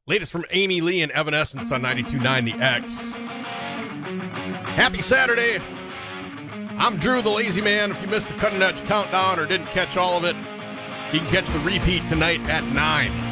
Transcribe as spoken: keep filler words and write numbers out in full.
Latest from Amy Lee and Evanescence on ninety-two point nine The X. Happy Saturday. I'm Drew the Lazy Man. If you missed the Cutting Edge Countdown or didn't catch all of it, you can catch the repeat tonight at nine.